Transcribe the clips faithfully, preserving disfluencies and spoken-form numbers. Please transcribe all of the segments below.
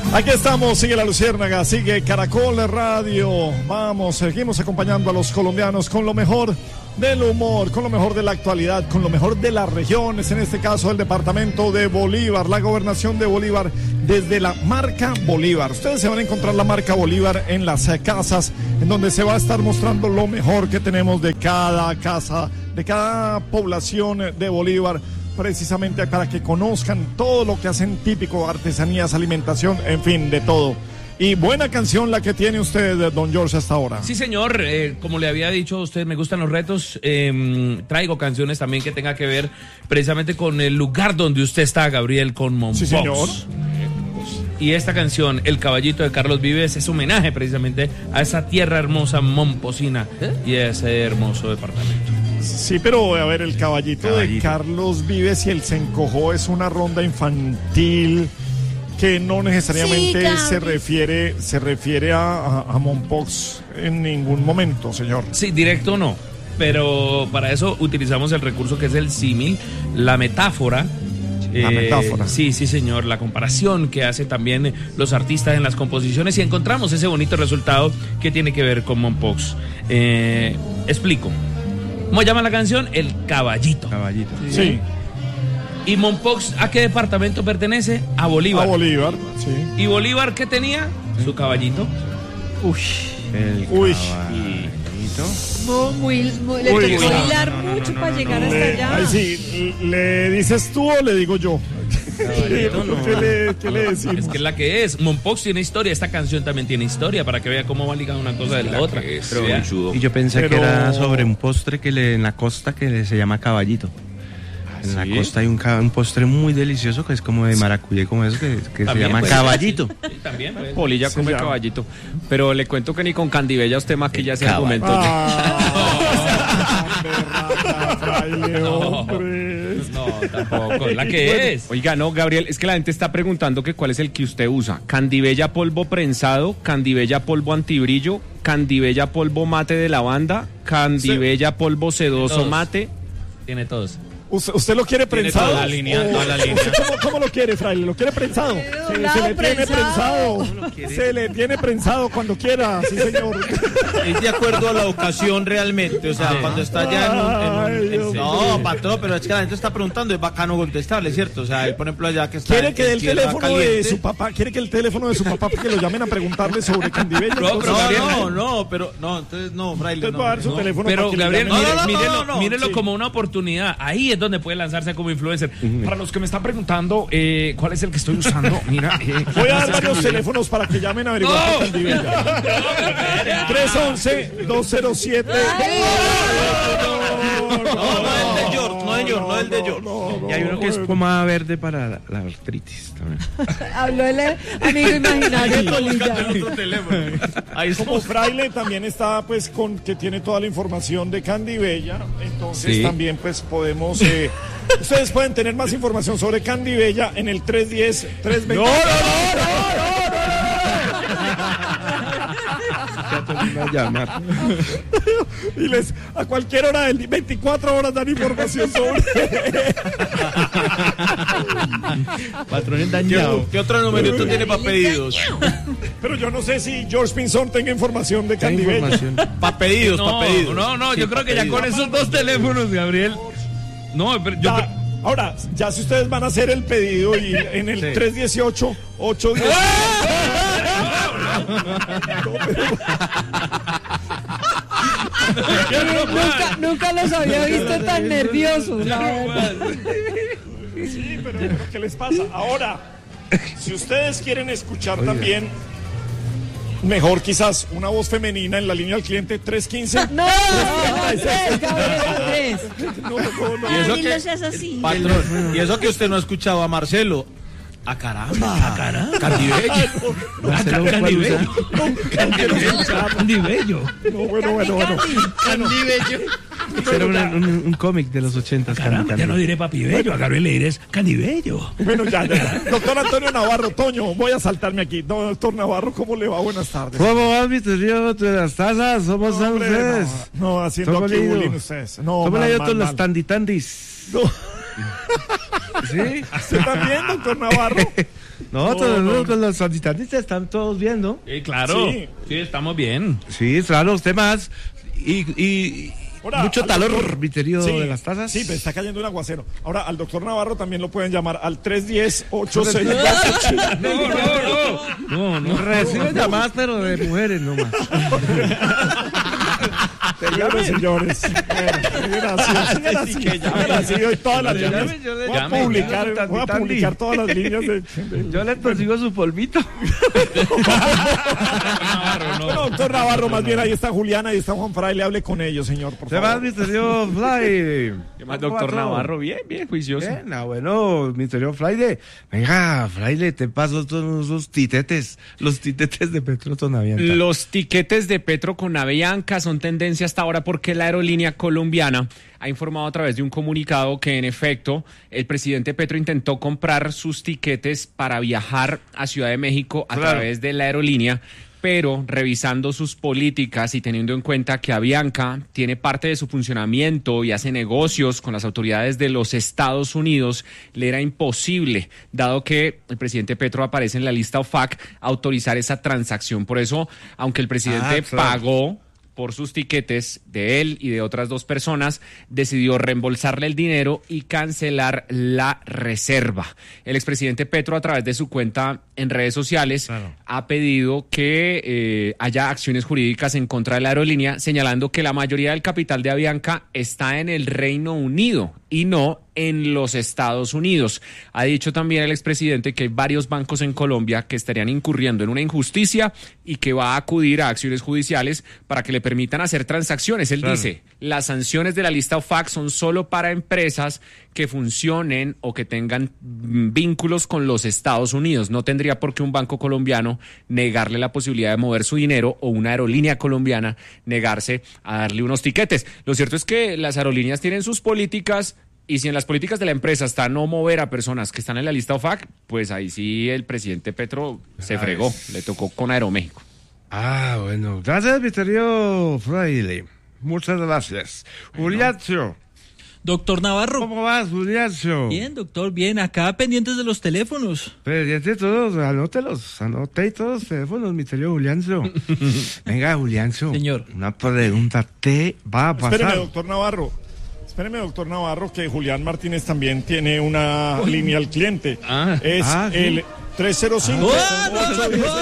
Aquí estamos, sigue La Luciérnaga, sigue Caracol Radio. Vamos, seguimos acompañando a los colombianos con lo mejor del humor, con lo mejor de la actualidad, con lo mejor de las regiones, en este caso el departamento de Bolívar, la gobernación de Bolívar, desde la marca Bolívar. Ustedes se van a encontrar la marca Bolívar en las casas, en donde se va a estar mostrando lo mejor que tenemos de cada casa, de cada población de Bolívar, precisamente para que conozcan todo lo que hacen típico, artesanías, alimentación, en fin, de todo. Y buena canción la que tiene usted, don George, hasta ahora. Sí, señor, eh, como le había dicho a usted, me gustan los retos, eh, traigo canciones también que tenga que ver precisamente con el lugar donde usted está, Gabriel, con Mompox. Sí, señor. Y esta canción, El Caballito de Carlos Vives, es homenaje precisamente a esa tierra hermosa momposina ¿Eh? y a ese hermoso departamento. Sí, pero a ver, el caballito, caballito de Carlos Vives y el se encojó es una ronda infantil que no necesariamente sí, se refiere se refiere a, a, a Mompox en ningún momento, señor. Sí, directo no, pero para eso utilizamos el recurso que es el símil, la metáfora. La eh, metáfora. Sí, sí, señor, la comparación que hacen también los artistas en las composiciones y encontramos ese bonito resultado que tiene que ver con Mompox. Eh, explico. ¿Cómo llama la canción? El Caballito. Caballito. Sí. sí. ¿Y Mompox a qué departamento pertenece? A Bolívar. A Bolívar, sí. ¿Y Bolívar qué tenía? Sí. Su caballito. Uy. El Uy. caballito. No, muy, muy, le Uy, tocó no, hilar no, no, mucho no, para no, llegar no, hasta le, allá. Ay, sí, ¿le dices tú o le digo yo? Caballito, no. ¿Qué le, qué le decimos? Es que es la que es. Mompox tiene historia, esta canción también tiene historia, para que vea cómo va ligada una cosa de la, la otra. Pero, y yo pensé pero... que era sobre un postre que le, en la costa que se llama caballito. En la ¿Sí? costa hay un, un postre muy delicioso que es como de maracuyá, como eso, que, que se llama pues, caballito. Sí, también, pues. Polilla sí, come ya. caballito. Pero le cuento que ni con Candibella usted maquilla ese argumento. No, no, tampoco, la que es. Oiga, no, Gabriel, es que la gente está preguntando que cuál es el que usted usa. Candibella polvo prensado, Candibella polvo antibrillo, Candibella polvo mate de lavanda, Candibella polvo sedoso todos. mate. Tiene todos. ¿Usted, usted lo quiere prensado? Toda la línea, toda la línea. ¿Cómo, ¿Cómo lo quiere, fraile? ¿Lo quiere prensado? Se, se le tiene prensado. Se le tiene prensado cuando quiera, sí, señor. Es de acuerdo a la ocasión realmente, o sea, ah, cuando está ya en un... En un en, en, no, patrón, pero es que la gente está preguntando, es bacano contestarle, ¿cierto? O sea, él, por ejemplo, allá que está... ¿Quiere que dé el teléfono caliente? de su papá? ¿Quiere que el teléfono de su papá para que lo llamen a preguntarle sobre Candibella? No, pero Gabriel, no, no, pero... No, entonces, no, fraile, Usted no. va a dar su no. teléfono Pero para que Gabriel, le llamen. mire, No, no, no, mírelo, no, no, mírelo sí. como una oportunidad. Ahí es donde puede lanzarse como influencer. Uh-huh. Para los que me están preguntando eh, cuál es el que estoy usando, mira. Eh, Voy a dar varios teléfonos para que llamen a averiguar no. por Candibella. tres once, dos cero siete No, no, el de George, no el de George, no el de George. Y hay uno que es pomada verde para la, la artritis también. Habló el amigo imaginario de Polilla. Ahí como fraile también está pues con que tiene toda la información de Candibella, entonces sí. también pues podemos eh, ustedes pueden tener más información sobre Candibella en el tres diez, tres veinte. No, no, no, no, llamar. Y les a cualquier hora del veinticuatro horas dan información sobre Patrones dañados. ¿Qué otro numerito tiene para pedidos? Pero yo no sé si George Pinzón tenga información de Candibella. Para pedidos, no, para pedidos. no, no, Sí, yo creo que ya pedidos. con esos dos teléfonos, Gabriel. No, pero yo Ya, creo... ahora, ya si ustedes van a hacer el pedido y en el Sí. tres dieciocho, ocho diez. nunca, nunca los había visto tan nerviosos, la verdad. Sí, pero, pero ¿qué les pasa? Ahora, si ustedes quieren escuchar Oiga. también, mejor quizás una voz femenina en la línea al cliente tres quince. No, tres, Gabriel, tres. No, no, no. Y eso Ay, que, no seas así. patrón, y eso que usted no ha escuchado a Marcelo. ¡A caramba! ¡A caramba! ¡Candibella! Marcelo, ¿cuál usa? Candibello. No, bueno, bueno, bueno. Candibello. Era un, un, un cómic de los ochentas. Caramba, ya no diré papi bello, a Gabriel le diré Candibello. Bueno, ya, ya. Doctor Antonio Navarro, Toño, voy a saltarme aquí. No, doctor Navarro, ¿cómo le va? Buenas tardes. ¿Cómo van mis teorías de las tazas? ¿Cómo No, están hombre, ustedes? no, no, haciendo ¿Cómo aquí le ha ido? bullying ustedes. No, ¿Cómo le ha mal, ido mal, todas las mal. tanditandis? No. Sí. ¿Usted también, doctor Navarro? No, No, todos no. los, los sanitaristas están todos viendo. Eh, claro, Sí. sí. estamos bien. Sí, claro, usted más. Y, y Ahora, mucho al talor, doctor- Viterio, Sí, de las tazas. Sí, pero está cayendo un aguacero. Ahora, al doctor Navarro también lo pueden llamar al tres uno cero, ocho seis dos. No, no, no. No, no. Recibe llamadas, pero de mujeres nomás. Bueno, señores. Bueno, gracias. Sigan así, sigan así hoy todas las Llame, líneas. yo le- Voy a llame, publicar, llame, voy a Tandy, publicar Tandy. todas las líneas de... de- Yo le persigo su polvito. Navarro, no. Bueno, doctor Navarro, más bien ahí está Juliana, ahí está Juan Fraile, hable con ellos, señor, por Se va, favor. Misterio Fly. ¿Qué más, doctor Navarro? Bien, bien, juicioso. Bien, ah, bueno, Misterio Fraile. Venga, Fraile, te paso todos esos titetes. Los titetes de Petro Tonavianta. Los tiquetes de Petro con Avianca son tendencia hasta ahora porque la aerolínea colombiana ha informado a través de un comunicado que en efecto el presidente Petro intentó comprar sus tiquetes para viajar a Ciudad de México a Claro. través de la aerolínea, pero revisando sus políticas y teniendo en cuenta que Avianca tiene parte de su funcionamiento y hace negocios con las autoridades de los Estados Unidos, le era imposible, dado que el presidente Petro aparece en la lista O F A C, autorizar esa transacción. Por eso, aunque el presidente Ah, claro. pagó por sus tiquetes de él y de otras dos personas, decidió reembolsarle el dinero y cancelar la reserva. El expresidente Petro, a través de su cuenta en redes sociales, Claro. ha pedido que eh, haya acciones jurídicas en contra de la aerolínea, señalando que la mayoría del capital de Avianca está en el Reino Unido y no en los Estados Unidos. Ha dicho también el expresidente que hay varios bancos en Colombia que estarían incurriendo en una injusticia y que va a acudir a acciones judiciales para que le permitan hacer transacciones. Él Claro. dice, las sanciones de la lista O F A C son solo para empresas que funcionen o que tengan mm, vínculos con los Estados Unidos. No tendría por qué un banco colombiano negarle la posibilidad de mover su dinero o una aerolínea colombiana negarse a darle unos tiquetes. Lo cierto es que las aerolíneas tienen sus políticas. Y si en las políticas de la empresa está no mover a personas que están en la lista O F A C, pues ahí sí el presidente Petro se Ah, fregó, es- le tocó con Aeroméxico. Ah, bueno. Gracias, Misterio Fraile. Muchas gracias. Juliacio. Doctor Navarro. ¿Cómo vas, Juliacio? Bien, doctor, bien. Acá pendientes de los teléfonos. Pendiente todos, anótelos, anoté todos los teléfonos, Misterio Juliancio. Venga, Juliancio. Señor. Una pregunta, ¿te va a pasar? Espéreme, doctor Navarro. Espéreme, doctor Navarro, que Julián Martínez también tiene una línea al cliente. Ah. Es Ah, sí. el tres cero cinco. ¡Oh, no, no, no!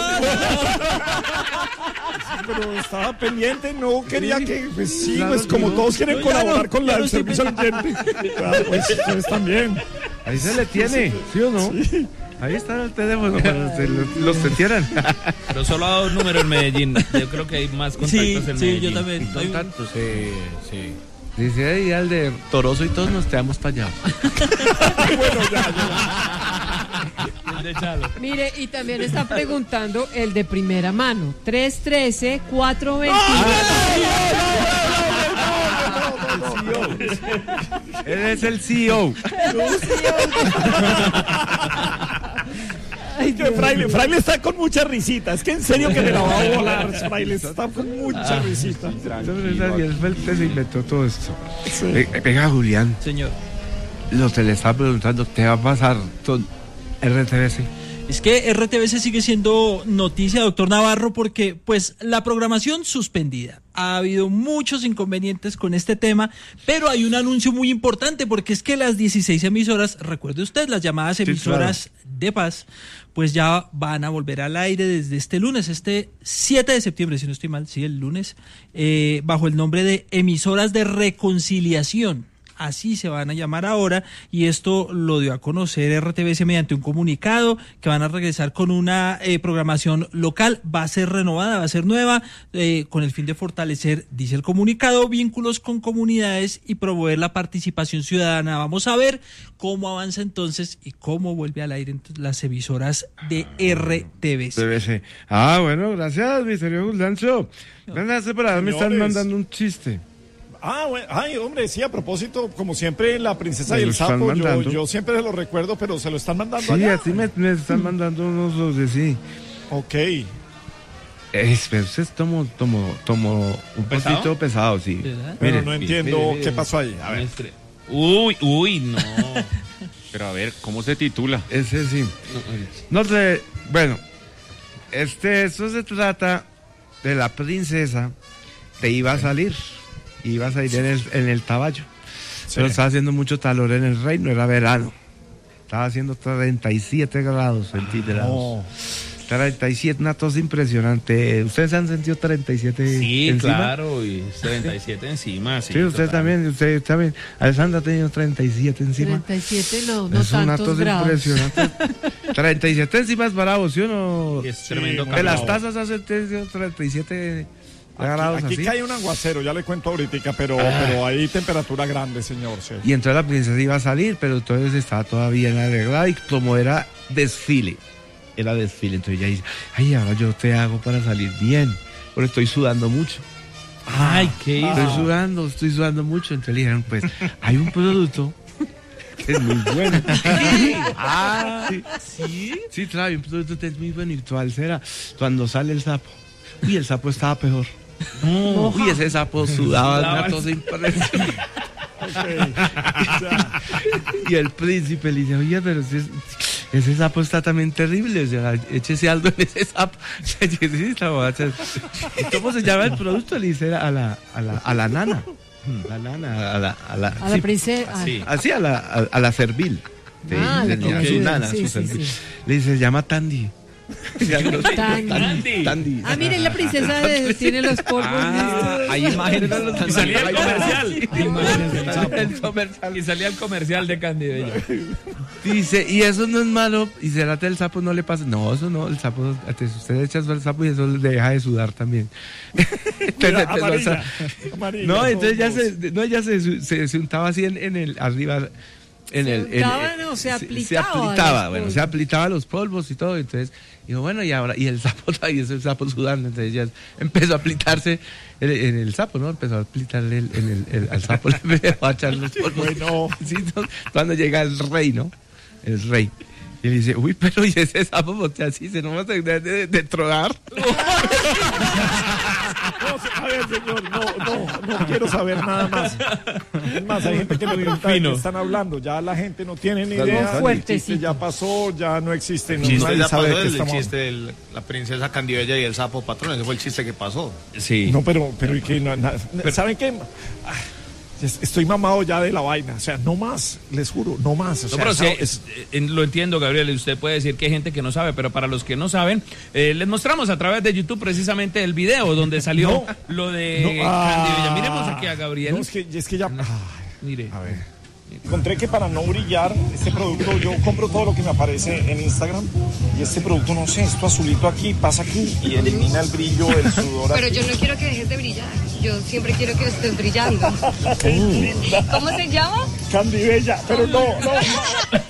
Pero estaba pendiente, no quería que, pues sí, Claro, pues como no. todos quieren Yo ya colaborar no, con ya la no del estoy servicio al cliente. Claro, pues ustedes también. Ahí se le tiene, ¿sí o no? Ahí está el teléfono para que los, los sentieran. Pero solo ha dado un número en Medellín. Yo creo que hay más contactos Sí, en sí, Medellín. yo también. Hay un- Tantos, sí, sí. Dice ahí al de Toroso y todos nos quedamos para allá. Bueno, ya, ya. De Chalo. Mire, y también está preguntando el de primera mano. tres uno tres, cuatro dos Él es el C E O. Es que Fraile, Fraile está con mucha risita. Es que en serio que me la va a volar, Fraile. Está con mucha risita. Entonces, Daniel fue el que se inventó todo esto. Sí. Eh, Venga, Julián, Señor. lo que le está preguntando, ¿qué va a pasar con R T B C? Es que R T V C sigue siendo noticia, doctor Navarro, porque pues la programación suspendida. Ha habido muchos inconvenientes con este tema, pero hay un anuncio muy importante porque es que las dieciséis emisoras, recuerde usted, las llamadas emisoras de paz, pues ya van a volver al aire desde este lunes, este siete de septiembre, si no estoy mal, sí, el lunes, eh, bajo el nombre de Emisoras de Reconciliación. Así se van a llamar ahora, y esto lo dio a conocer R T V C mediante un comunicado que van a regresar con una eh, programación local, va a ser renovada, va a ser nueva, eh, con el fin de fortalecer, dice el comunicado, vínculos con comunidades y promover la participación ciudadana. Vamos a ver cómo avanza entonces y cómo vuelve al aire entonces las emisoras de R T V C. R T B C. Ah, bueno, gracias, misterio Juliancho. Ven a separar, me están Señores. mandando un chiste. Ah, bueno, ay, hombre, sí, a propósito, como siempre, la princesa Me y lo el están sapo, yo, mandando. yo siempre se lo recuerdo, pero se lo están mandando Sí, allá. a ti me, me están mandando unos dos de sí. Ok. Es, pero eso es tomo, tomo, tomo un ¿Pesado? poquito pesado, sí. ¿Verdad? Pero Mire, no mire, entiendo mire, mire. qué pasó ahí. A ver. Mestre. Uy, uy, no. Pero a ver, ¿cómo se titula? Ese sí. No sé, bueno, este, esto se trata de la princesa que iba a salir, iba a salir en el, en el caballo, sí. Pero estaba haciendo mucho calor en el reino, era verano, estaba haciendo treinta y siete grados centígrados. Oh. treinta y siete, una tos impresionante. ¿Ustedes han sentido treinta y siete sí, encima? Claro, y treinta y siete encima. Sí, sí usted también, usted también. Alessandra ha tenido treinta y siete encima. treinta y siete no, no es una tos grados. Impresionante. treinta y siete encima es bravo, ¿sí o no? Es tremendo. Sí, de las tazas hace treinta y siete grados. Aquí, aquí así. cae un aguacero, ya le cuento ahorita, pero, ah. pero hay temperatura grande, señor. Sí. Y entonces la princesa iba a salir, pero entonces estaba todavía en arreglada y como era desfile. Era desfile, entonces ella dice, ay, ahora yo te hago para salir bien, porque estoy sudando mucho. Ay, qué Estoy ah. sudando, estoy sudando mucho. Entonces le dijeron, pues, hay un producto que es muy bueno. ah, sí. ¿Sí? Sí, claro, hay un producto que es muy bueno y cuál será. Cuando sale el sapo, uy, el sapo estaba peor. No. Uy, ese sapo sudaba una cosa impresionante. Okay. Y el príncipe le dice, oye, pero si es... ese sapo está también terrible, o sea, échese algo en ese sapo. ¿Cómo se llama el producto? Le dice a la, a la, a la nana. La nana, a la, a la, a la sí, princesa. Así, así a la, a, a la servil. Ah, de, de, de, su nana, sí, su sí, sí. Le dice, se llama Tandy. Tandy. Tandy. Ah, miren, la princesa de, tiene los polvos. Ah, hay imágenes. Y salía el comercial. El comercial. Y salía el comercial de Candy Bella. Dice, y eso no es malo. Y será que el sapo no le pasa. No, eso no. El sapo, usted echa el sapo y eso le deja de sudar también. Mira, amarilla, amarilla, no, entonces ya se, no, ella se, se, se untaba así en, en el arriba. En se el, untaba, en, no, se aplicaba. Se aplicaba, bueno, se aplicaba los polvos y todo. Entonces, dijo, bueno, y ahora, y el sapo, y ese sapo sudando. Entonces ya empezó a aplicarse en, en el sapo, ¿no? Empezó a aplicarle el, en el, el, al sapo, le empezó a echar los polvos. Bueno. Sí, no, cuando llega el rey, ¿no? El rey. Y le dice, uy, pero y ese sapo botea así, se nos va a tener de, de, de trogar. No, a ver, señor, no, no, no quiero saber nada más. Es más, hay gente que me pregunta de qué están hablando. Ya la gente no tiene ni idea. El chiste ya pasó, ya no existe. El no, chiste nadie ya sabe pasó, que el estamos... chiste de la princesa Candy Bella y el sapo patrón. Ese fue el chiste que pasó. Sí. No, pero, pero, ¿y qué? No, na, pero, ¿saben qué? Estoy mamado ya de la vaina, o sea, no más, les juro, no más. O sea, no, pero eso, sí, es, eh, lo entiendo, Gabriel, usted puede decir que hay gente que no sabe, pero para los que no saben, eh, les mostramos a través de YouTube precisamente el video donde salió no, lo de no, Candy Bella. Ah, Miremos aquí a Gabriel. No, es que, es que ya... No, mire. A ver. Encontré que para no brillar, este producto, yo compro todo lo que me aparece en Instagram y este producto, no sé, esto azulito aquí, pasa aquí y elimina el brillo, el sudor. Pero yo no quiero que dejes de brillar, yo siempre quiero que estés brillando. ¿Cómo se llama? Candy Bella, pero no, no, no.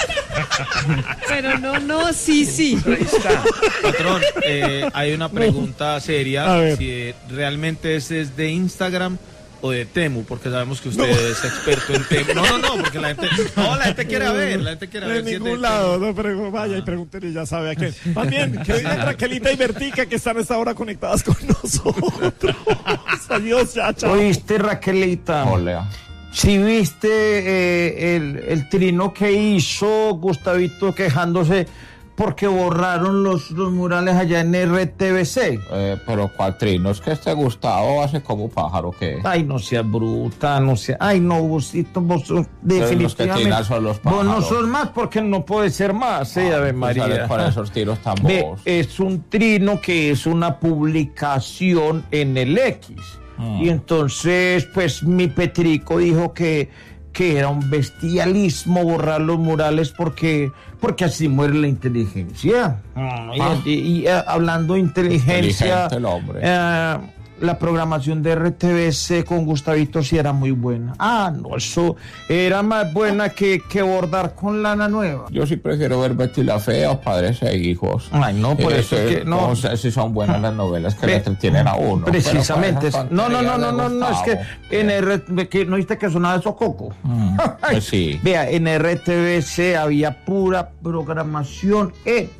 Pero no, no, sí, sí. Ahí está. Patrón, eh, hay una pregunta seria, si realmente ese es de Instagram o de Temu, porque sabemos que usted no. es experto en Temu. No, no, no, porque la gente, no, la gente quiere ver, la gente quiere ver. De ningún si lado, no, pero vaya y pregúntenle y ya sabe a qué. Más bien, que vengan Raquelita y Bertica que están a esta hora conectadas con nosotros. Adiós, ya, chao. ¿Oíste, Raquelita? Hola. Si viste eh, el, el trino que hizo Gustavito quejándose porque borraron los, los murales allá en R T V C. Eh, pero ¿cuál trino? Es que este Gustavo hace como pájaro, ¿qué? Ay, no sea bruta, no sea... Ay, no, Gustito, vos sos definitivamente... Los que son los vos no sos más porque no puede ser más, ¿eh? Ah, Ave María. Pues para esos tiros tan bobos. Es un trino que es una publicación en el X. Hmm. Y entonces, pues, mi Petrico dijo que... que era un bestialismo borrar los murales porque porque así muere la inteligencia. Ah. Y, y, y uh, hablando de inteligencia, el hombre. Uh, la programación de R T V C con Gustavito sí era muy buena. Ah, no, eso era más buena que, que bordar con lana nueva. Yo sí prefiero ver Betty la Fea o Padres e Hijos. Ay, no, por eso es que no. No sé si son buenas las novelas que le entretienen a uno. Precisamente. No, no, no, no, no, no, es que en R T V C, que no viste que sonaba eso Coco. Mm, pues sí. Vea, en R T V C había pura programación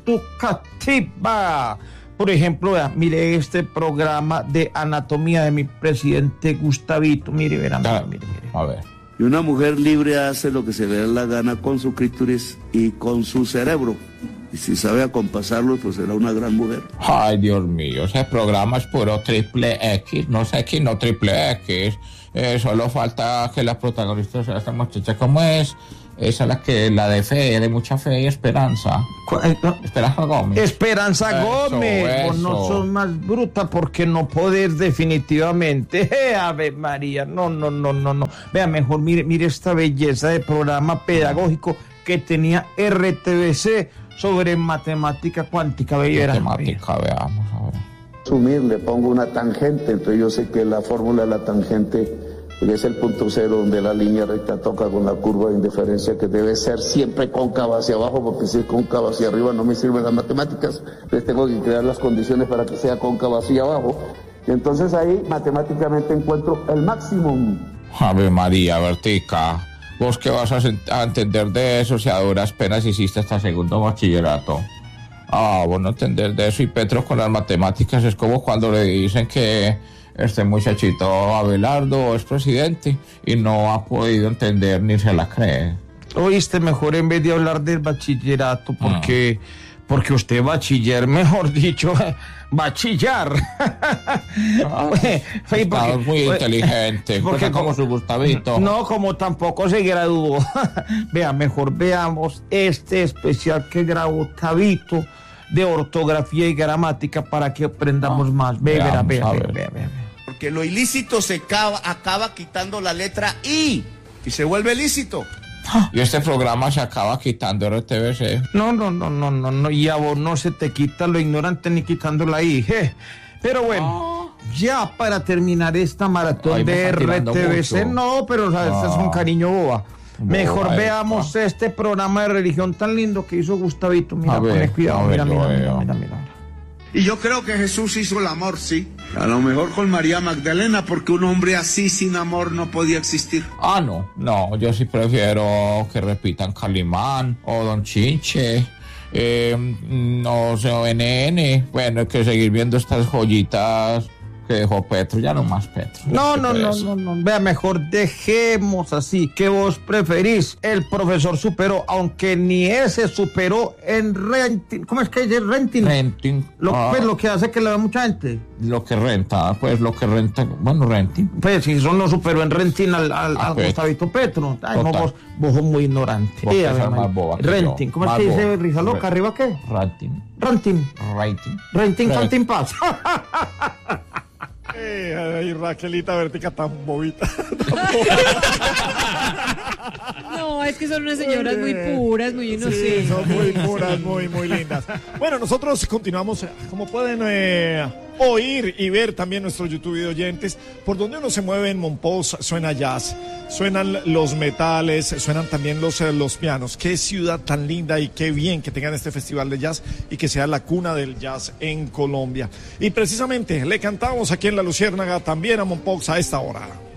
educativa. Por ejemplo, vea, mire este programa de anatomía de mi presidente Gustavito. Mire, verán, mire, mire, mire. A ver. Y una mujer libre hace lo que se le da la gana con su clítoris y con su cerebro. Y si sabe acompasarlo, pues será una gran mujer. Ay, Dios mío, ese programa es puro triple X, no sé X, no triple X. Eh, solo falta que la protagonista sea esta muchacha, ¿cómo es? Esa es la que, la de fe, de mucha fe y esperanza. Esperanza Gómez. Esperanza Eso, Gómez. eso. Vos no sos más bruta porque no podés definitivamente. Eh, Ave María, no, no, no, no, no. Vea, mejor mire, mire esta belleza de programa pedagógico que tenía R T V C sobre matemática cuántica. Bellera. Matemática, veamos, a ver. Sumir, le pongo una tangente, entonces yo sé que la fórmula de la tangente es el punto cero donde la línea recta toca con la curva de indiferencia, que debe ser siempre cóncava hacia abajo, porque si es cóncava hacia arriba no me sirven las matemáticas, entonces tengo que crear las condiciones para que sea cóncava hacia abajo, y entonces ahí matemáticamente encuentro el máximo. Ave María, Bertica, ¿vos qué vas a, a entender de eso si a duras penas hiciste hasta segundo bachillerato? Ah, vos no entender de eso, y Petro con las matemáticas es como cuando le dicen que este muchachito Abelardo es presidente y no ha podido entender ni se la cree. Oíste, mejor en vez de hablar del bachillerato, porque, ah. porque usted bachiller, mejor dicho, bachillar. Ah, porque, muy inteligente, porque como su Gustavito. No, como tampoco se graduó. Vea, mejor veamos este especial que grabó Tabito de ortografía y gramática para que aprendamos ah, más. Ve, vea, vea, vea, vea, vea. Porque lo ilícito se acaba, acaba quitando la letra I y se vuelve lícito. Y este programa se acaba quitando R T V C. No, no, no, no, no, no, y a vos no se te quita lo ignorante ni quitando la I. Je. Pero bueno, oh. ya para terminar esta maratón Ay, de R T V C, no, pero ¿sabes? Oh. Este es un cariño boba. Mejor boba veamos esta. este programa de religión tan lindo que hizo Gustavito. Mira, poné cuidado, mira, mira, mira, mira, mira. Y yo creo que Jesús hizo el amor, sí. A lo mejor con María Magdalena, porque un hombre así sin amor no podía existir. Ah, no, no, yo sí prefiero que repitan Calimán o Don Chinche, eh, no sé, O N N. Bueno, hay que seguir viendo estas joyitas que dejó Petro, ya no más Petro. No, no, no, no, no, vea, mejor dejemos así. ¿Qué vos preferís? El profesor superó, aunque ni ese superó en renting. ¿Cómo es que dice renting? Renting. Lo, ah, pues, lo que hace que le ve mucha gente. Lo que renta, pues lo que renta, bueno, renting. Pues si eso no superó en renting al, al, ah, al pues, Gustavito Petro. Ay, no, vos, vos sos muy ignorante. Vos sí, a más boba renting. ¿Cómo es que dice Risa Loca? ¿Arriba qué? Renting. Renting. Renting. Renting, canting paz. Eh, ay, Raquelita Bertica tan bobita. No, es que son unas señoras muy puras, muy inocentes. Sí, son muy puras, muy, muy lindas. Bueno, nosotros continuamos, como pueden eh, oír y ver también nuestros YouTube de oyentes, por donde uno se mueve en Monpós suena jazz, suenan los metales, suenan también los, eh, los pianos. Qué ciudad tan linda y qué bien que tengan este festival de jazz y que sea la cuna del jazz en Colombia. Y precisamente le cantamos aquí en La Luciérnaga también a Monpós a esta hora.